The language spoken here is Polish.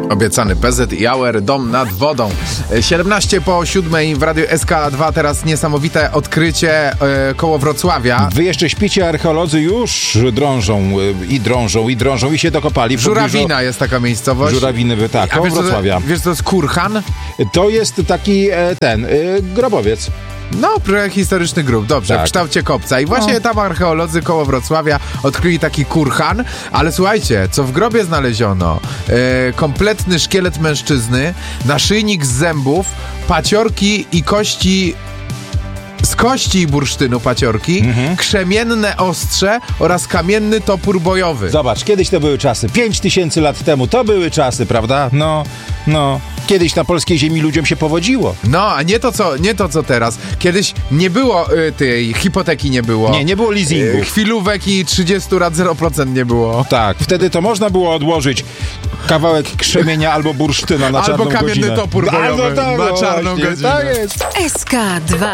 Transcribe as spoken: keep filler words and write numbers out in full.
Obiecany P Z i Auer, dom nad wodą. siedemnaście po siódmej w Radiu S K dwa, teraz niesamowite odkrycie e, koło Wrocławia. Wy jeszcze śpicie, archeolodzy już drążą e, i drążą i drążą i się dokopali. Żurawina jest taka miejscowość. Żurawiny, tak, koło wiesz, Wrocławia. To, wiesz, to jest kurhan? To jest taki e, ten, e, grobowiec. No, prehistoryczny grób, dobrze, tak. W kształcie kopca. I właśnie no. tam archeolodzy koło Wrocławia odkryli taki kurhan, ale słuchajcie, co w grobie znaleziono? E, kompletny szkielet mężczyzny, naszyjnik z zębów, paciorki i kości... z kości i bursztynu paciorki, mhm. krzemienne ostrze oraz kamienny topór bojowy. Zobacz, kiedyś to były czasy. Pięć tysięcy lat temu to były czasy, prawda? No, no. Kiedyś na polskiej ziemi ludziom się powodziło. No, a nie to co, nie to, co teraz. Kiedyś nie było y, tej hipoteki, nie było. Nie, nie było leasingu. Y, chwilówek i trzydzieści lat zero procent nie było. Tak, wtedy to można było odłożyć kawałek krzemienia albo bursztyna na albo czarną godzinę. Albo kamienny topór bojowy albo tak, na czarną właśnie, godzinę. Tak jest. S K dwa.